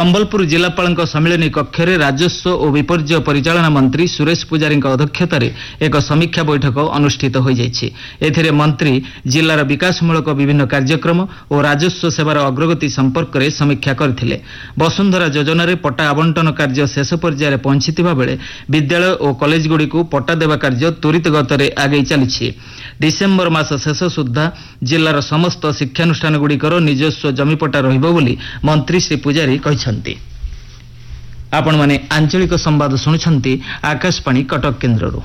संबलपुर जिलापाल सम्मिलनी कक्ष राजस्व और विपर्य परिचालना मंत्री सुरेश पुजारी अध्यक्षतार एक समीक्षा बैठक अनुष्ठित हो जाइछि। एथिरे मंत्री जिलार विकासमूलक विभिन्न कार्यक्रम और राजस्व सेवार अग्रगति संपर्क में समीक्षा करथिले। वसुंधरा योजन पट्टा आवंटन कार्य शेष पर्यायर पहुंचीथिबा बेले विद्यालय और कॉलेज गुड़ी को पट्टा देवा कार्य त्वरित गतरे आगे चली। डिसेम्बर मास शेष सुधा जिलार समस्त शिक्षानुष्ठान गुड़िकर निजस्व जमीपट्टा रहिबो बोली मंत्री श्री पुजारी कहछन्ति। आपण माने आंचलिक संवाद सुनुछन्ति आकाशवाणी कटक केन्द्ररू।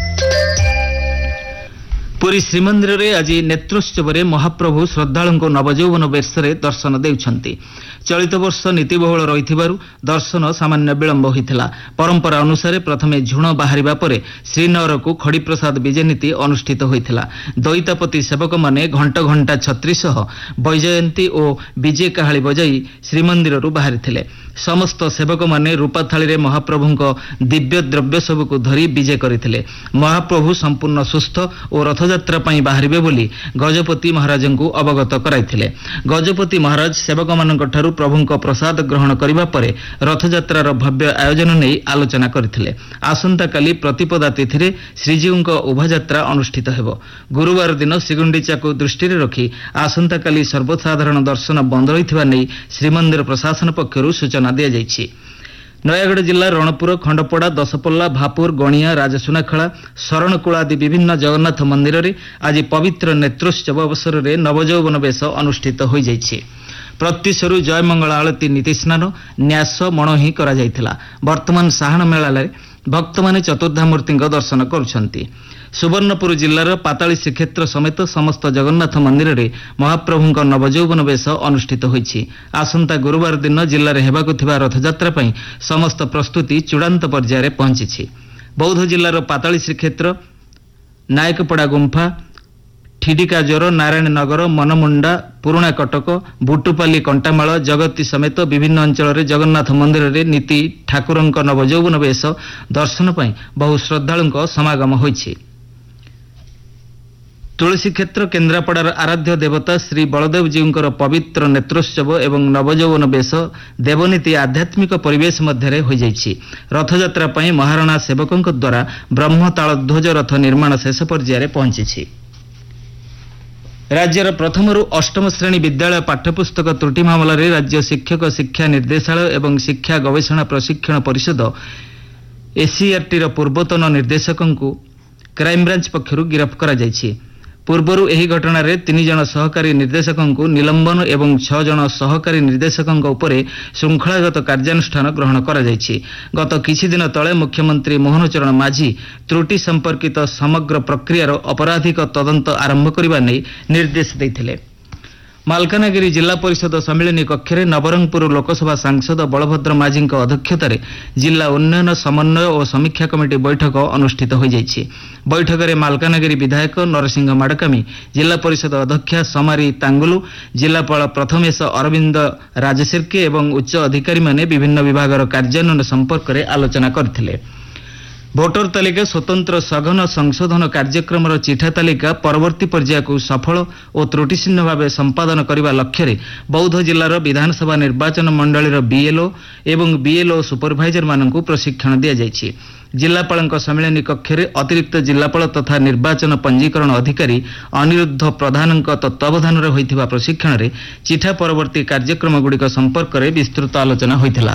पुरी श्रीमंदिर में आज नेत्रोत्सव में महाप्रभु श्रद्धालु नवजौवन बेशरे दर्शन देउछन्ति। चलित वर्ष नीतिबहुल रहिथिबारु दर्शन सामान्य विलंब होइथिला। परंपरा अनुसार प्रथमे झुण बाहरिबा परे श्रीनगर को खड़ी प्रसाद विजय नीति अनुष्ठित होइथिला। दैतापति सेवक माने घंट घंटा छत्री सह वैजयंती और विजय काहाली बजाई श्रीमंदिररू बाहरिथिले। समस्त सेवक माने रूपा थाली महाप्रभुंक दिव्य द्रव्य सबको धरी विजय करथिले। महाप्रभु संपूर्ण सुस्थ और रथयात्रा पई बाहरिबे बोली गजपति महाराज को अवगत कराइथिले। गजपति महाराज सेवक मानक ठारू प्रभुंक प्रसाद ग्रहण करिबा परे रथयात्रार भव्य आयोजन नै आलोचना करथिले। आसंता काली प्रतिपदा तिथिरे श्रीजीउंक उभायात्रा अनुष्ठित हेबो। गुरुवार दिन श्रीगुंडीचा को दृष्टि रखी आसंता काली सर्वसाधारण दर्शन बंद रहिथिबा नै श्रीमंदिर प्रशासन पक्षरु सूचना दिया जायछि। नयागढ़ जिला रणपुर खंडपड़ा दशपल्ला भापुर गणिया राजसुनाखड़ा शरणकुल आदि विभिन्न जगन्नाथ मंदिर में आज पवित्र नेत्रोत्सव अवसर में नवजौवन बेश अनुष्ठित हो जाइछि। प्रत्युषरू जयमंगल आलती नीति स्नान न्यास मणहि करा जायथिला। वर्तमान साहाण मेला भक्त माने चतुर्धामूर्ति दर्शन करुछन्ति। सुवर्णपुर जिलार पाताली श्रीक्षेत्र समेत समस्त जगन्नाथ मंदिर में महाप्रभुंक नवजौवन बेश अनुष्ठित होइछि। आसंता गुरुवार दिन जिले में हेबाकु थिबा रथयात्रा पई समस्त प्रस्तुति चूड़ांत पर्यायर पहुंची। बौद्ध जिलार पाताली श्रीक्षेत्र नायकपड़ा गुंफा ठिडिकाजोर नारायण नगर मनमुंडा पुराणा कटक बुटुपाली कंटामाल जगती समेत विभिन्न अंचल में जगन्नाथ मंदिर में नीति ठाकुरंक नवजौवन बेश दर्शन पई बहु श्रद्धालुंक समागम होइछि। तुलसी क्षेत्र केन्द्रापड़ार आराध्य देवता श्री बलदेव जीउंकर पवित्र नेत्रोत्सव एवं नवजौवन बेश देवनीति आध्यात्मिक परिवेश मध्य हो जाइछि। रथयात्रा पई महाराणा सेवकों द्वारा ब्रह्मताल ध्वज रथ निर्माण शेष पर्यायर पहुंची। राज्यर प्रथमरू अष्टम श्रेणी विद्यालय पाठ्यपुस्तक त्रुटि मामला रे राज्य शिक्षक शिक्षा निर्देशालय एवं शिक्षा गवेषणा प्रशिक्षण परिषद एसीआरटी पूर्वतन निर्देशकों को क्राइमब्रांच पक्षरु गिरफ्त करा जायछि। पूर्वरू एही घटना रे 3 जन सहकारी निर्देशकों को निलंबन एवं 6 जन सहकारी निर्देशकों उपरे श्रृंखलागत कार्यानुष्ठान ग्रहण करा जायछि। गत किछि दिन तले मुख्यमंत्री मोहन चरण माझी त्रुटि संपर्कित समग्र प्रक्रियार अपराधिक तदंत आरंभ करबा नै निर्देश दैथिले। मालकानगिरी जिला परिषद सम्मिलनी कक्ष नवरंगपुर लोकसभा सांसद बलभद्र माझी अध्यक्षतार जिला उन्नयन समन्वय और समीक्षा कमिटी बैठक अनुष्ठित हो जाइछि। बैठक में मालकानगिरी विधायक नरसिंह माडकामी जिला परिषद अध्यक्षा समारी तांगुलु जिलापाल प्रथमेश अरविंद राजशिर्के एवं उच्च अधिकारी माने विभिन्न विभागर कार्यान्वयन संपर्क में आलोचना करथिले। भोटर तालिका स्वतंत्र सघन संशोधन कार्यक्रम चिठा तालिका परवर्ती पर्याय को सफल और त्रुटिशून्य भाव संपादन करने लक्ष्य रे बौद्ध जिलार विधानसभा निर्वाचन मंडलीर बीएलओ एवं बीएलओ सुपरभाइजर मानक प्रशिक्षण दि जाइछि। जिलापाल सम्मिलनी कक्ष अतिरिक्त जिलापाल तथा निर्वाचन पंजीकरण अधिकारी अनिरुद्ध प्रधान तत्वावधान होइथिबा प्रशिक्षण रे चिठा परवर्ती कार्यक्रम गुड़िक संपर्क में विस्तृत आलोचना होइथिला।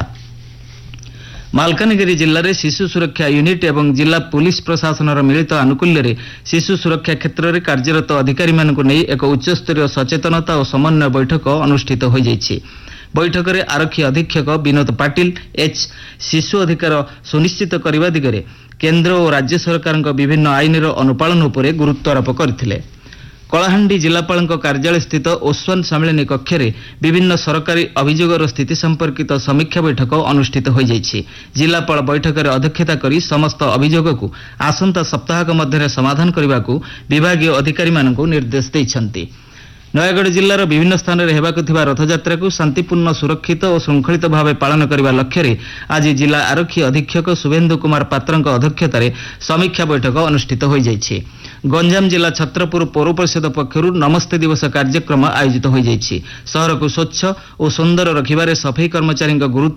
मालकानगिरी जिले में शिशु सुरक्षा यूनिट एवं जिला पुलिस प्रशासन मिलित आनुकूल्य रे शिशु सुरक्षा क्षेत्र में कार्यरत अधिकारी मानक नहीं एक उच्चस्तरीय सचेतनता और समन्वय बैठक अनुष्ठित हो जाइछि। बैठक में आरक्षी अधीक्षक विनोद पाटिल एच शिशु अधिकार सुनिश्चित करने दिगरे केन्द्र और राज्य सरकार विभिन्न आईन अनुपालन उपर गुरुत्व आरोप करथिले। कलाहांडी जिलापाल कार्यालय स्थित ओस्वान सम्मिलनी कक्ष विभिन्न सरकारी अभियोगर स्थिति संपर्कित समीक्षा बैठक अनुष्ठित हो जाइछि। जिलापाल बैठक में अध्यक्षता करी समस्त अभियोग को आसंता सप्ताह मध्य समाधान करने को विभागीय अधिकारी मानक निर्देश दैछन्ति। नयागढ़ जिलार विभिन्न स्थान में हेबाकु थिबा रथयात्रा को शांतिपूर्ण सुरक्षित और श्रृंखलित भाव पालन करने लक्ष्य आज जिला आरक्षी अधीक्षक शुभेन्दु कुमार पात्र अध्यक्षतार समीक्षा बैठक अनुष्ठित हो जाइछि। गंजाम जिला छत्रपुर पौर परिषद पक्षरु नमस्ते दिवस कार्यक्रम आयोजित हो जाइछि। शहर को स्वच्छ और सुंदर रखिबारे सफाई कर्मचारी गुरुत्व